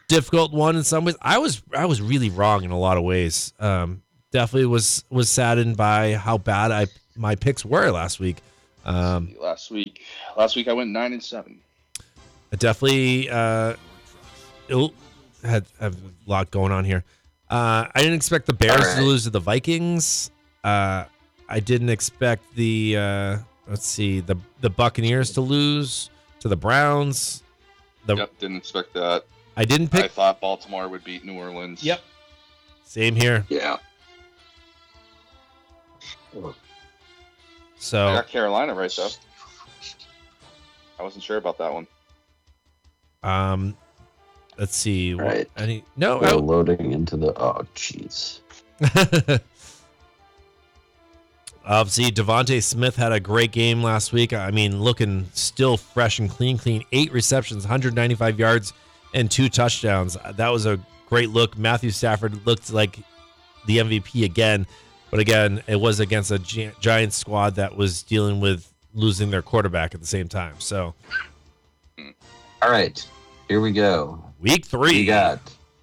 difficult one in some ways. I was I was really wrong in a lot of ways. Um, definitely was was saddened by how bad I my picks were last week. Um, last week, last week I went nine and seven. I definitely uh, it had, had a lot going on here. Uh, I didn't expect the Bears right. to lose to the Vikings. Uh, I didn't expect the uh, let's see the the Buccaneers to lose to the Browns. The, Yep, didn't expect that. I didn't pick. I thought Baltimore would beat New Orleans. Yep. Same here. Yeah. So I got Carolina right though. I wasn't sure about that one. um, let's see. What, Right. any no. We're I- loading into the. Oh, jeez. Obviously, Devontae Smith had a great game last week. I mean, looking still fresh and clean, clean. Eight receptions, one hundred ninety-five yards, and two touchdowns. That was a great look. Matthew Stafford looked like the M V P again. But again, it was against a Gi- Giants squad that was dealing with losing their quarterback at the same time. So, All right, here we go. week three. We got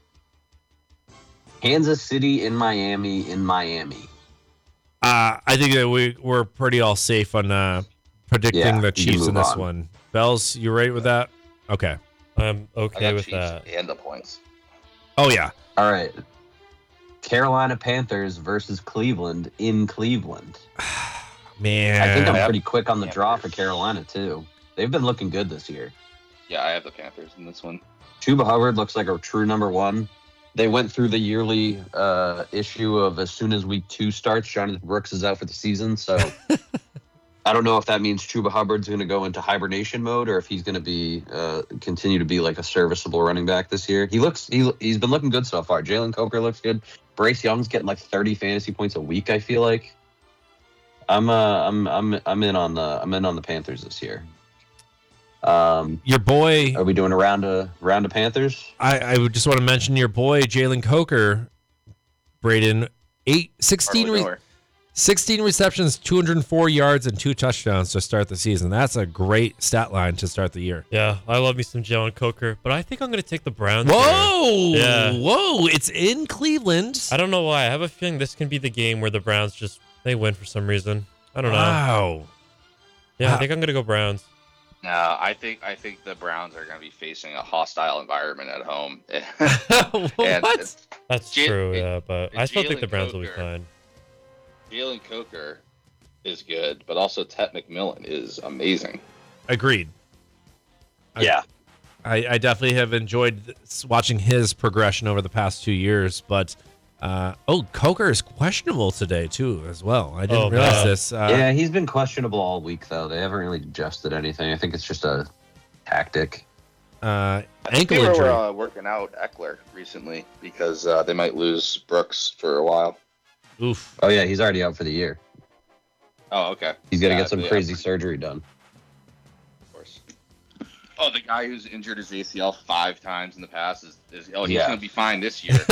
Kansas City in Miami in Miami. Uh, I think that we, we're pretty all safe on uh, predicting Yeah, the you can Chiefs in move this on. one. Bells, you right with that? Okay. I'm I okay got with Chiefs that. and the points. Oh, yeah. All right, Carolina Panthers versus Cleveland in Cleveland. Man. I think I'm Yep. pretty quick on the draw for Panthers. Carolina too. They've been looking good this year. Yeah, I have the Panthers in this one. Chuba Hubbard looks like a true number one. They went through the yearly uh, issue of as soon as week two starts, Jonathan Brooks is out for the season. So I don't know if that means Chuba Hubbard's going to go into hibernation mode or if he's going to be uh, continue to be like a serviceable running back this year. He looks he he's been looking good so far. Jalen Coker looks good. Bryce Young's getting like thirty fantasy points a week. I feel like I'm uh I'm I'm I'm in on the I'm in on the Panthers this year. Um, Your boy, are we doing a round of round of Panthers? I, I would just want to mention your boy, Jalen Coker, Braden, eight, sixteen, Hardly re- know her. sixteen receptions, two hundred four yards, and two touchdowns to start the season. That's a great stat line to start the year. Yeah, I love me some Jalen Coker, but I think I'm going to take the Browns. here. Whoa! Yeah. Whoa! It's in Cleveland. I don't know why. I have a feeling this can be the game where the Browns just they win for some reason. I don't know. Wow. Yeah, Wow. I think I'm going to go Browns. No, I think I think the Browns are going to be facing a hostile environment at home. And What? That's J- true, it- yeah, but it- I still think the Jalen Browns will be Coker. fine. Jalen Coker is good, but also Tet McMillan is amazing. Agreed. I- Yeah. I, I definitely have enjoyed this- watching his progression over the past two years. But uh, oh, Coker is questionable today too, as well. I didn't Oh, realize man. this. Uh, Yeah, he's been questionable all week though. They haven't really adjusted anything. I think it's just a tactic. uh, I think ankle they were injury. uh, working out Eckler recently because uh, they might lose Brooks for a while. Oof. Oh yeah, he's already out for the year. Oh, okay. He's got to Yeah, get some yeah, crazy of surgery done. course. Oh, the guy who's injured his A C L five times in the past is, is oh he's Yeah. going to be fine this year.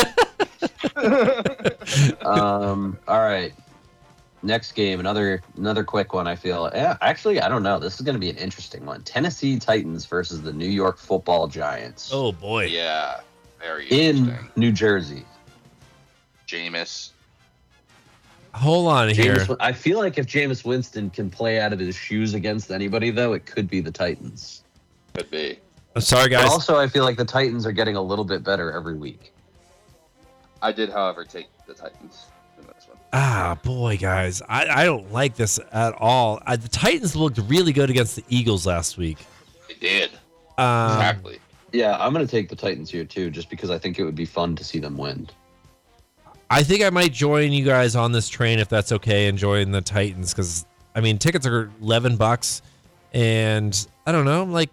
um. All right. Next game, another another quick one. I feel. Yeah. Actually, I don't know. This is going to be an interesting one. Tennessee Titans versus the New York Football Giants. Oh boy. Yeah, very In interesting. New Jersey. Jameis. Hold on here. Jameis, I feel like if Jameis Winston can play out of his shoes against anybody, though, it could be the Titans. Could be. I'm sorry, But guys. also, I feel like the Titans are getting a little bit better every week. I did, however, take the Titans in this one. Ah, boy, guys. I, I don't like this at all. I, the Titans looked really good against the Eagles last week. They did. Um, Exactly. Yeah, I'm going to take the Titans here, too, just because I think it would be fun to see them win. I think I might join you guys on this train if that's okay and join the Titans because, I mean, tickets are eleven bucks. And I don't know, like,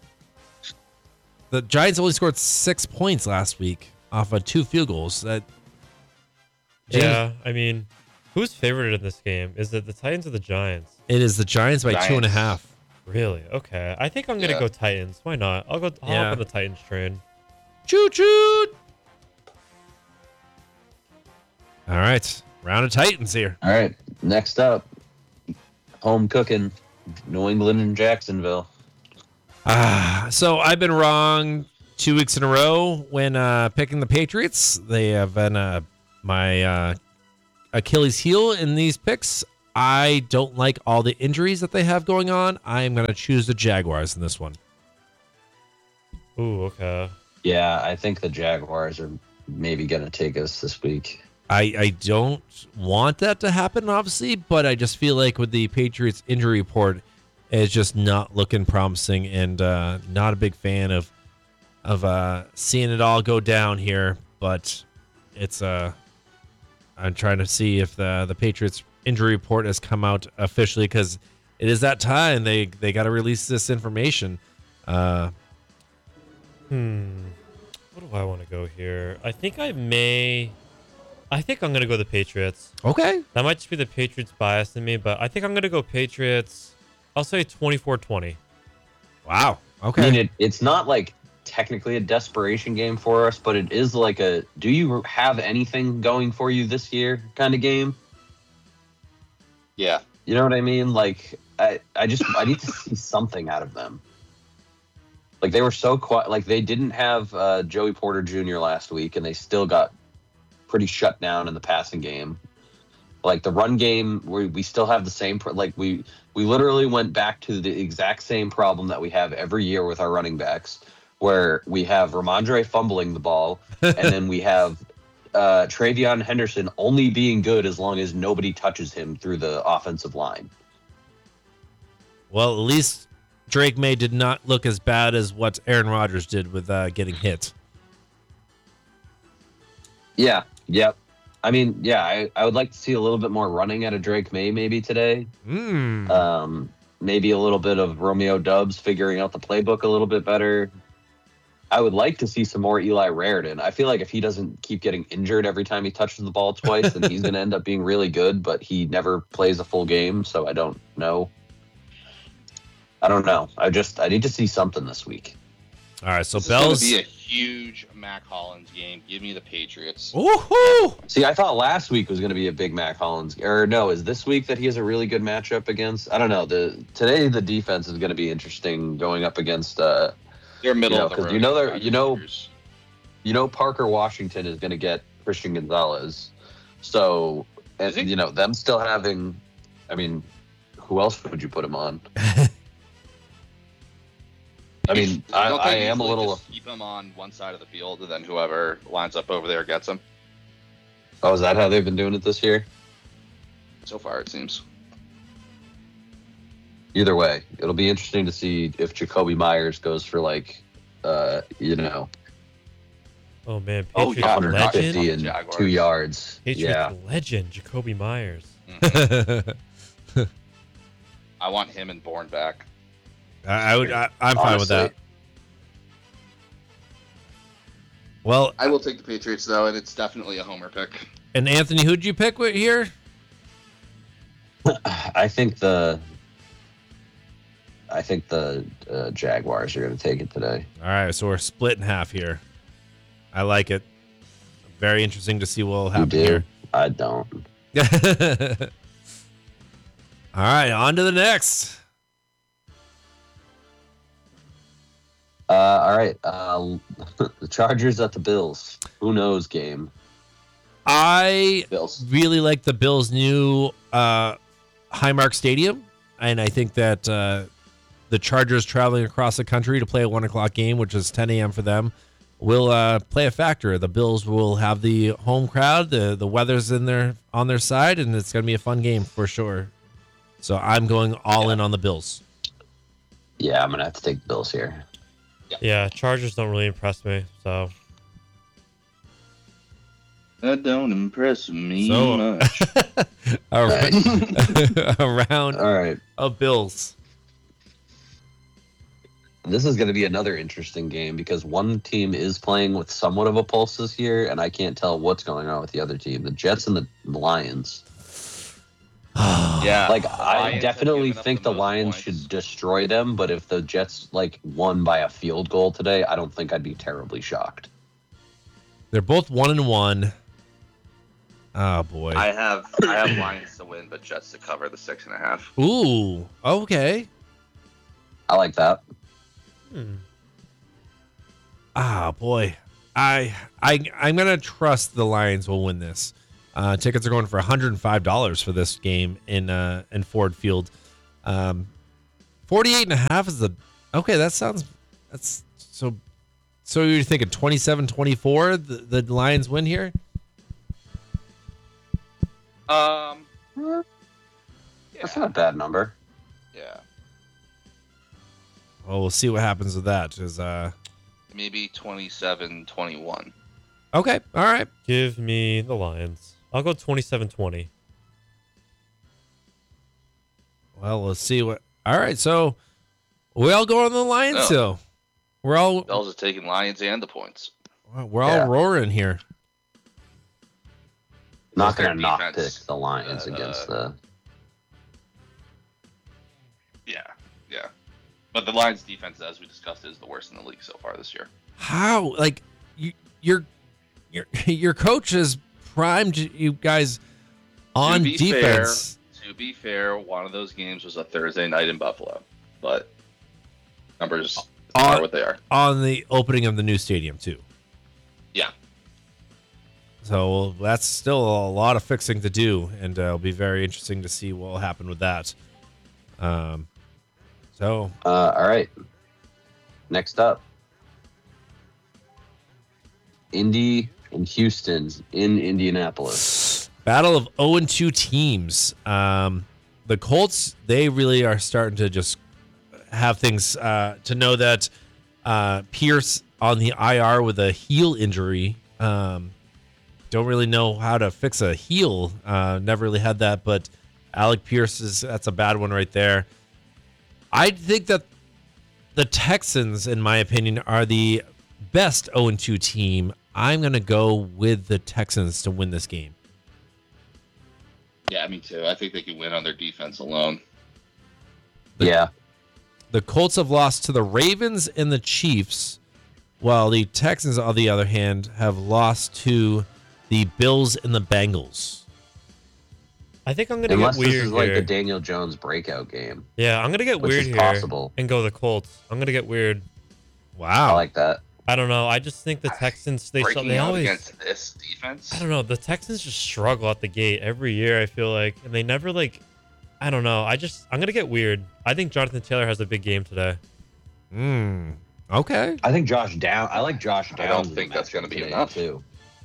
the Giants only scored six points last week off of two field goals. That James- Yeah, I mean, who's favored in this game? Is it the Titans or the Giants? It is the Giants by two and a Giants. half. Really? Okay. I think I'm gonna Yeah. go Titans. Why not? I'll go. I'll Yeah. hop on the Titans train. Choo choo. All right, round of Titans here. All right, next up, home cooking, New England and Jacksonville. Ah, so I've been wrong two weeks in a row when uh, picking the Patriots. They have been uh, my uh, Achilles heel in these picks. I don't like all the injuries that they have going on. I'm going to choose the Jaguars in this one. Ooh, okay. Yeah, I think the Jaguars are maybe going to take us this week. I, I don't want that to happen, obviously, but I just feel like with the Patriots injury report, it's just not looking promising, and uh, not a big fan of of uh, seeing it all go down here. But it's uh, I'm trying to see if the the Patriots injury report has come out officially, because it is that time they they got to release this information. Uh, Hmm. What do I want to go here? I think I may. I think I'm gonna go the Patriots. okay. That might just be the Patriots bias in me, but I think I'm gonna go Patriots. I'll say twenty-four twenty. Wow. I Okay. mean, it, it's not like technically a desperation game for us, but it is like a do you have anything going for you this year kind of game. Yeah. You know what I mean? Like, I, I just I need to see something out of them. Like, they were so quiet. Like, they didn't have uh, Joey Porter Junior last week, and they still got pretty shut down in the passing game. Like, the run game, we we still have the same. Pro- like, we we literally went back to the exact same problem that we have every year with our running backs, where we have Ramondre fumbling the ball, and then we have uh, Travion Henderson only being good as long as nobody touches him through the offensive line. Well, at least Drake May did not look as bad as what Aaron Rodgers did with uh, getting hit. Yeah, yep. I mean, yeah, I, I would like to see a little bit more running out of Drake May maybe today. Mm. Um, maybe a little bit of Romeo Dubs figuring out the playbook a little bit better. I would like to see some more Eli Raritan. I feel like if he doesn't keep getting injured every time he touches the ball twice, then he's going to end up being really good, but he never plays a full game, so I don't know. I don't know. I just I need to see something this week. All right, so This Bells. is going to be a huge Mac Hollins game. Give me the Patriots. Woohoo! See, I thought last week was going to be a big Mac Hollins, or no, is this week that he has a really good matchup against? I don't know. The today the defense is going to be interesting going up against. Uh, They're middle you know, of the 'cause road. you know they're- wide you know- receivers. you know, Parker Washington is going to get Christian Gonzalez, so and Is he? you know them still having. I mean, who else would you put him on? I mean, I, Don't I they am a usually little. just keep him on one side of the field, and then whoever lines up over there gets him. Oh, is that how they've been doing it this year? So far, it seems. Either way, it'll be interesting to see if Jacoby Myers goes for like, uh, you know, Oh man, Oh, Patriots yeah, legend. Jaguars. one fifty and Jaguars. two yards. Patriots Yeah, legend, Jacoby Myers. I want him and Bourne back. I, I would. I, I'm fine with that. Honestly. Well, I will take the Patriots, though, and it's definitely a homer pick. and Anthony, who'd you pick with here? I think the. I think the uh, Jaguars are going to take it today. All right, so we're split in half here. I like it. Very interesting to see what will You happen do? here. I don't. All right, on to the next. Uh, all right, uh, the Chargers at the Bills. Who knows game? I Bills. really like the Bills' new uh, Highmark Stadium, and I think that uh, the Chargers traveling across the country to play a one o'clock game, which is ten a.m. for them, will uh, play a factor. The Bills will have the home crowd. the The weather's in their on their side, and it's going to be a fun game for sure. So I'm going all in on the Bills. Yeah, I'm gonna have to take the Bills here. Yeah, Chargers don't really impress me. So That don't impress me So- much. All right, a round All right, of Bills. this is going to be another interesting game because one team is playing with somewhat of a pulse this year, and I can't tell what's going on with the other team. The Jets and the Lions. Yeah, Like, the I Lions have definitely given up think the the most Lions points. should destroy them, but if the Jets like won by a field goal today, I don't think I'd be terribly shocked. They're both one and one. Oh boy. I have I have Lions to win, but Jets to cover the six and a half. Ooh. Okay. I like that. hmm. Ah, boy. I I I'm gonna trust the Lions will win this. Uh, tickets are going for one hundred five dollars for this game in uh, in Ford Field. Um, forty-eight and a half is the okay. That sounds that's so. So you're thinking twenty-seven twenty-four? The, the Lions win here. Um, That's yeah, not a bad number. yeah, Well, we'll see what happens with that. Is uh maybe twenty-seven twenty-one. okay. All right. Give me the Lions. I'll go twenty-seven twenty. Well, let's see what. All right. So we all go on the Lions No. still. We're all Bells is taking Lions and the points. we're all Yeah. roaring here. Not Their going to not pick defense, the Lions uh, against the. Yeah, yeah. But the Lions' defense, as we discussed, is the worst in the league so far this year. How like you your your your coach has primed you guys on to be defense. Fair, to be fair, one of those games was a Thursday night in Buffalo, but numbers are On, what they are. on the opening of the new stadium too. Yeah. So that's still a lot of fixing to do, and uh, it'll be very interesting to see what will happen with that. Um, so Uh, all right. Next up, Indy and Houston in Indianapolis. battle of oh and two teams. Um, the Colts, they really are starting to just have things uh, to know that uh, Pierce on the I R with a heel injury. Um, don't really know how to fix a heel. Uh, never really had that, but Alec Pierce is that's a bad one right there. I think that the Texans, in my opinion, are the best oh and two team. I'm going to go with the Texans to win this game. Yeah, me too. I think they can win on their defense alone. Yeah. The Colts have lost to the Ravens and the Chiefs, while the Texans, on the other hand, have lost to the Bills and the Bengals. I think I'm gonna Unless get this weird is like here. a Daniel Jones breakout game. Yeah, I'm gonna get Which weird is here possible. and go the Colts. I'm gonna get weird. I Wow. like that. I don't know. I just think the Texans they Breaking they out always against this defense. I don't know. The Texans just struggle at the gate every year. I feel like, and they never like. I don't know. I just I'm gonna get weird. I think Jonathan Taylor has a big game today. Hmm. Okay. I think Josh Down. I like Josh Downs. I don't in the think that's matchup gonna be today, enough. too.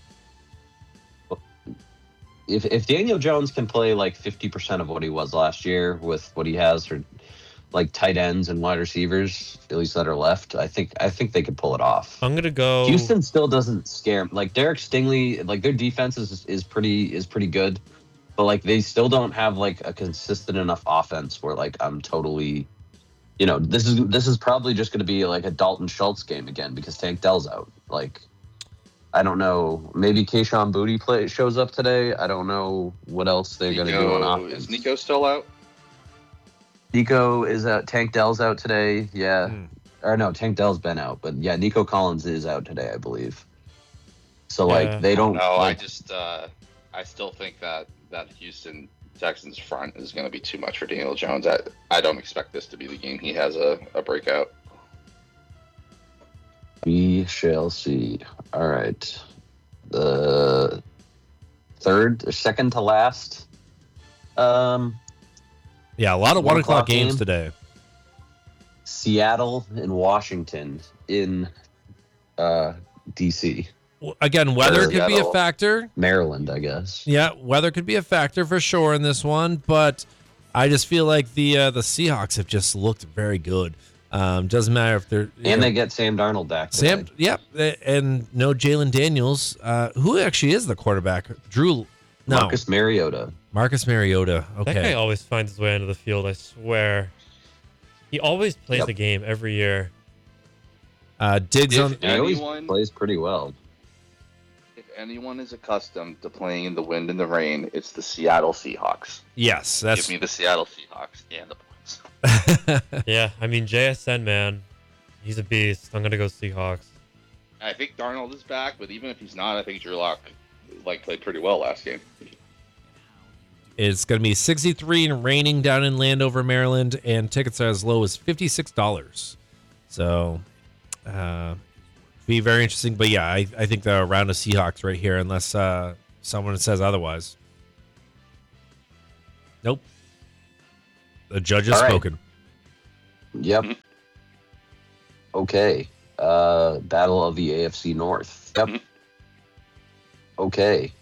If if Daniel Jones can play like fifty percent of what he was last year with what he has for like tight ends and wide receivers, at least that are left, I think I think they could pull it off. I'm gonna go. Houston still doesn't scare like Derek Stingley. Like their defense is is pretty is pretty good, but like they still don't have like a consistent enough offense where like I'm totally, you know, this is this is probably just going to be like a Dalton Schultz game again because Tank Dell's out. Like I don't know, maybe Kayshon Boutte play shows up today. I don't know what else they're going to do on Nico- offense. Is Nico still out? Nico is out. Tank Dell's out today. Yeah. Hmm. Or no, Tank Dell's been out, but yeah, Nico Collins is out today, I believe. So Yeah. like they don't. No, like, I just uh, I still think that that Houston Texans front is going to be too much for Daniel Jones. I I don't expect this to be the game he has a, a breakout. We shall see. All right. The third, or second to last. Um, Yeah, a lot of One one o'clock o'clock games game. today. Seattle and Washington in uh, D C, W- Again, weather Or could be a Seattle. factor. Maryland, I guess. Yeah, weather could be a factor for sure in this one, but I just feel like the uh, the Seahawks have just looked very good. Um, doesn't matter if they're you And know, they get Sam Darnold back. Sam. today. Yep, they- and no Jalen Daniels, uh, who actually is the quarterback? Drew. No, Marcus Mariota. Marcus Mariota. That guy Okay. always finds his way into the field. I swear. He always plays Yep. the game every year. Uh, Diggs If on. He always anyone, plays pretty well. if anyone is accustomed to playing in the wind and the rain, it's the Seattle Seahawks. Yes, that's. Give me the Seattle Seahawks and the points. Yeah, I mean J S N man, he's a beast. I'm gonna go Seahawks. I think Darnold is back, but even if he's not, I think Drew Lock like played pretty well last game. It's going to be sixty-three and raining down in Landover, Maryland, and tickets are as low as fifty-six dollars. So, uh, be very interesting. But yeah, I, I think the round of Seahawks right here, unless uh, someone says otherwise. Nope. The judge has All right. spoken. Yep. Okay. Uh, Battle of the A F C North. Yep. Okay.